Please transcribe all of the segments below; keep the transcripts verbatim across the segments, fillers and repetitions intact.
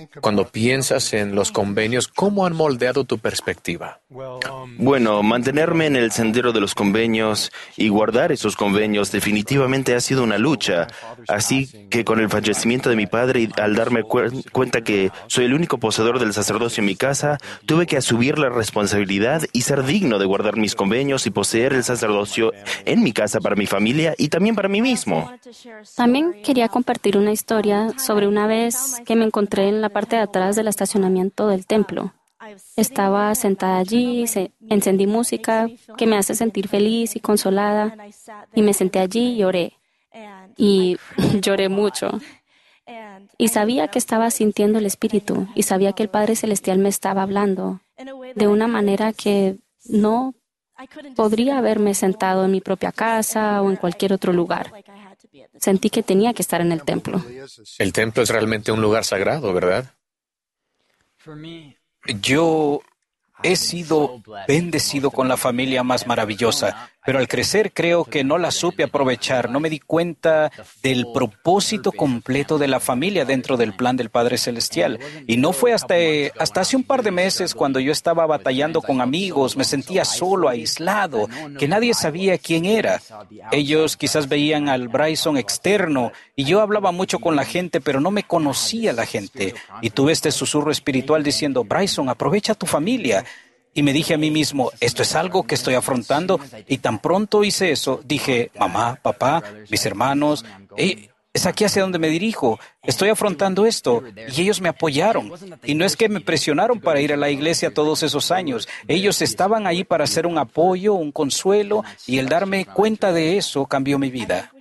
Cuando piensas en los convenios, ¿cómo han moldeado tu perspectiva? Bueno, mantenerme en el sendero de los convenios y guardar esos convenios definitivamente ha sido una lucha. Así que con el fallecimiento de mi padre y al darme cu- cuenta que soy el único poseedor del sacerdocio en mi casa, tuve que asumir la responsabilidad y ser digno de guardar mis convenios y poseer el sacerdocio en mi casa para mi familia y también para mí mismo. También quería compartir una historia sobre una vez que me encontré en la parte de atrás del estacionamiento del templo. Estaba sentada allí, se- encendí música que me hace sentir feliz y consolada, y me senté allí y oré. Y lloré mucho. Y sabía que estaba sintiendo el Espíritu, y sabía que el Padre Celestial me estaba hablando de una manera que no podría haberme sentado en mi propia casa o en cualquier otro lugar. Sentí que tenía que estar en el templo. El templo es realmente un lugar sagrado, ¿verdad? Yo he sido bendecido con la familia más maravillosa, pero al crecer creo que no la supe aprovechar, no me di cuenta del propósito completo de la familia dentro del plan del Padre Celestial. Y no fue hasta, hasta hace un par de meses cuando yo estaba batallando con amigos, me sentía solo, aislado, que nadie sabía quién era. Ellos quizás veían al Bryson externo y yo hablaba mucho con la gente, pero no me conocía la gente. Y tuve este susurro espiritual diciendo, Bryson, aprovecha tu familia. Y me dije a mí mismo, esto es algo que estoy afrontando. Y tan pronto hice eso, dije, mamá, papá, mis hermanos, hey, es aquí hacia donde me dirijo. Estoy afrontando esto. Y ellos me apoyaron. Y no es que me presionaron para ir a la iglesia todos esos años. Ellos estaban ahí para hacer un apoyo, un consuelo. Y el darme cuenta de eso cambió mi vida.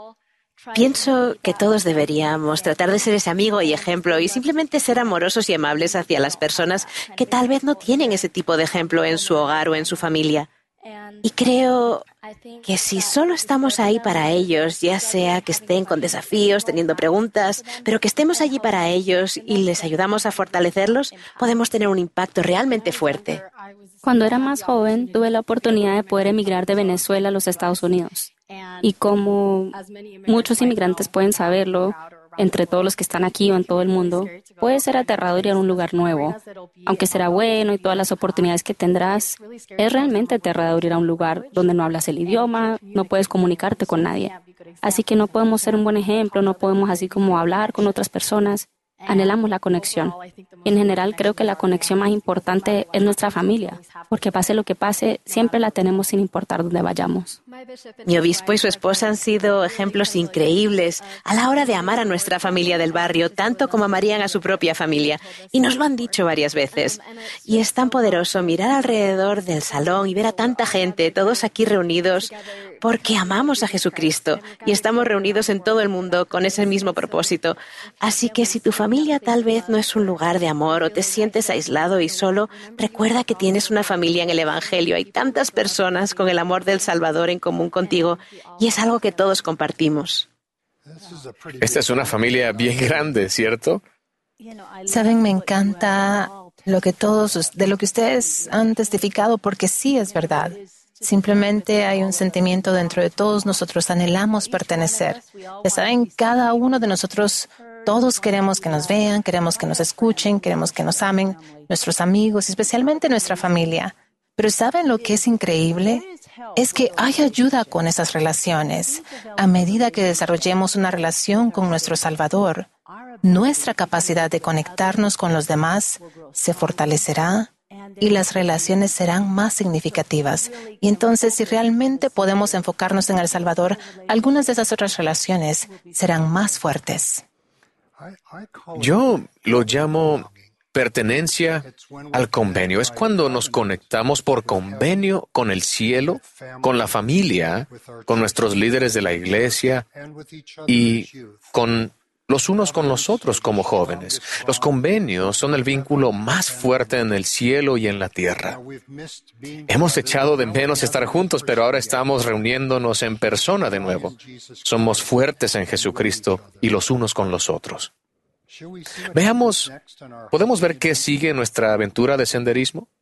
Pienso que todos deberíamos tratar de ser ese amigo y ejemplo y simplemente ser amorosos y amables hacia las personas que tal vez no tienen ese tipo de ejemplo en su hogar o en su familia. Y creo que si solo estamos ahí para ellos, ya sea que estén con desafíos, teniendo preguntas, pero que estemos allí para ellos y les ayudamos a fortalecerlos, podemos tener un impacto realmente fuerte. Cuando era más joven, tuve la oportunidad de poder emigrar de Venezuela a los Estados Unidos. Y como muchos inmigrantes pueden saberlo, entre todos los que están aquí o en todo el mundo, puede ser aterrador ir a un lugar nuevo. Aunque será bueno y todas las oportunidades que tendrás, es realmente aterrador ir a un lugar donde no hablas el idioma, no puedes comunicarte con nadie. Así que no podemos ser un buen ejemplo, no podemos así como hablar con otras personas. Anhelamos la conexión. En general, creo que la conexión más importante es nuestra familia, porque pase lo que pase, siempre la tenemos sin importar dónde vayamos. Mi obispo y su esposa han sido ejemplos increíbles a la hora de amar a nuestra familia del barrio, tanto como amarían a su propia familia. Y nos lo han dicho varias veces. Y es tan poderoso mirar alrededor del salón y ver a tanta gente, todos aquí reunidos, porque amamos a Jesucristo y estamos reunidos en todo el mundo con ese mismo propósito. Así que si tu familia tal vez no es un lugar de amor o te sientes aislado y solo, recuerda que tienes una familia en el Evangelio. Hay tantas personas con el amor del Salvador en común contigo y es algo que todos compartimos. Esta es una familia bien grande, ¿cierto? Saben, me encanta lo que todos, de lo que ustedes han testificado, porque sí es verdad. Simplemente hay un sentimiento dentro de todos nosotros, anhelamos pertenecer. Ya saben, cada uno de nosotros, todos queremos que nos vean, queremos que nos escuchen, queremos que nos amen, nuestros amigos, especialmente nuestra familia. Pero ¿saben lo que es increíble? Es que hay ayuda con esas relaciones. A medida que desarrollemos una relación con nuestro Salvador, nuestra capacidad de conectarnos con los demás se fortalecerá y las relaciones serán más significativas. Y entonces, si realmente podemos enfocarnos en El Salvador, algunas de esas otras relaciones serán más fuertes. Yo lo llamo pertenencia al convenio. Es cuando nos conectamos por convenio con el cielo, con la familia, con nuestros líderes de la iglesia y con los unos con los otros como jóvenes. Los convenios son el vínculo más fuerte en el cielo y en la tierra. Hemos echado de menos estar juntos, pero ahora estamos reuniéndonos en persona de nuevo. Somos fuertes en Jesucristo y los unos con los otros. Veamos, ¿podemos ver qué sigue en nuestra aventura de senderismo?